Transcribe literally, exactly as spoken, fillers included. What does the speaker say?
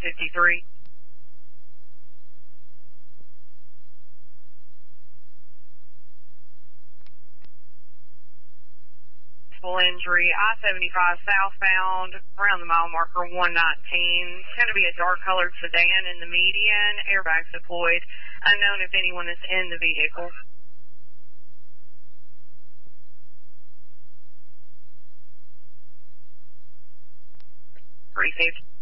fifty-three. Full injury, I seventy-five southbound, around the mile marker one nineteen. It's going to be a dark-colored sedan in the median, airbags deployed. Unknown if anyone is in the vehicle. Received.